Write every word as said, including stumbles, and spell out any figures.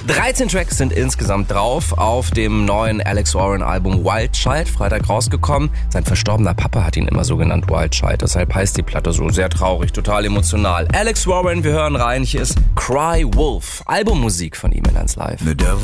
dreizehn Tracks sind insgesamt drauf auf dem neuen Alex Warren Album Wild Child, Freitag rausgekommen. Sein verstorbener Papa hat ihn immer so genannt, Wild Child, deshalb heißt die Platte so. Sehr traurig, total emotional. Alex Warren, wir hören rein, hier ist Cry Wolf, Albummusik von ihm in eins Live. The devil